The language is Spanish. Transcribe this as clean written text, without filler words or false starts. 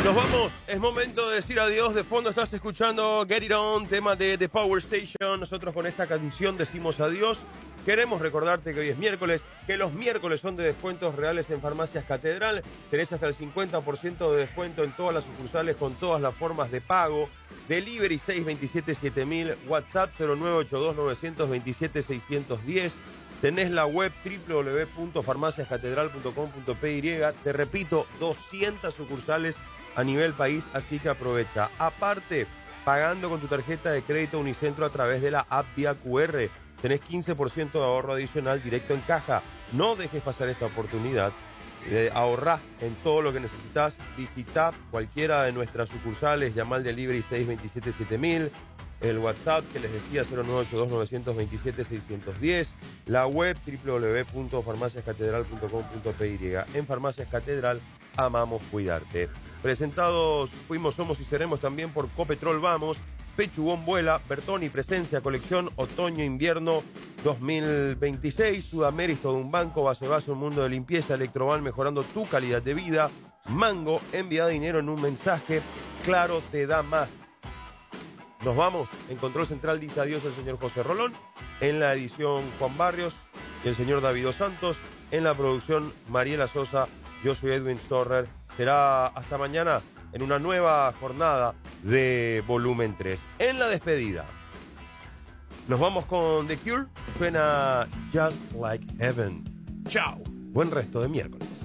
Nos vamos, es momento de decir adiós. De fondo estás escuchando Get It On, tema de The Power Station. Nosotros con esta canción decimos adiós. Queremos recordarte que hoy es miércoles, que los miércoles son de descuentos reales en Farmacias Catedral. Tenés hasta el 50% de descuento en todas las sucursales con todas las formas de pago. Delivery 627-7000, WhatsApp 0982-927-610. Tenés la web www.farmaciascatedral.com.py. Te repito, 200 sucursales a nivel país, así que aprovecha. Aparte, pagando con tu tarjeta de crédito Unicentro a través de la app vía QR, tenés 15% de ahorro adicional directo en caja. No dejes pasar esta oportunidad. Ahorrá en todo lo que necesitas. Visita cualquiera de nuestras sucursales. Llama al delivery 627-7000. El WhatsApp que les decía 0982-927-610. La web www.farmaciascatedral.com.py. En Farmacias Catedral amamos cuidarte. Presentados fuimos, somos y seremos también por Copetrol Vamos, Pechugón Vuela, Bertoni Presencia, colección Otoño-Invierno 2026, Sudamérica, todo un banco, Base un mundo de limpieza, Electroban mejorando tu calidad de vida, Mango, envía dinero en un mensaje, Claro te da más. Nos vamos, en Control Central dice adiós el señor José Rolón, en la edición Juan Barrios y el señor David Santos, en la producción Mariela Sosa, yo soy Edwin Storrer. Será hasta mañana en una nueva jornada de Volumen 3. En la despedida, nos vamos con The Cure. Suena Just Like Heaven. Chao. Buen resto de miércoles.